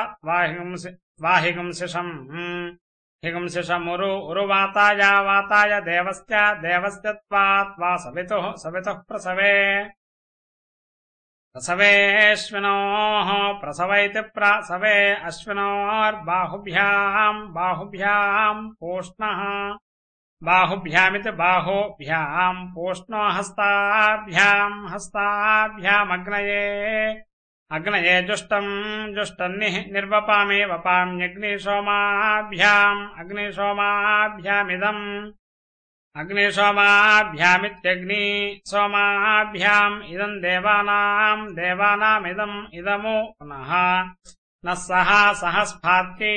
त्वाहिगुंसिषम् हिगुंसिषमुरु उरुवाताय वाताय देवस्य देवस्य त्वा सवितुः सवितुः प्रसवे प्रसवेऽश्विनोः प्रसव इति प्रसवे अश्विनोर्बाहुभ्याम् बाहुभ्याम् पूष्णः बाहुभ्यामिति बाहुभ्याम् पूष्णो हस्ताभ्याम् हस्ताभ्यामग्नये अग्नये जुष्टम् जुष्टन्निः निर्वपामि वपाम्यग्निसोमाभ्याम् अग्निसोमाभ्यामिदम् अग्निसोमाभ्यामित्यग्नि सोमाभ्याम् इदम् देवानाम् देवानामिदम् इदमु पुनः नः सह स्फात्यै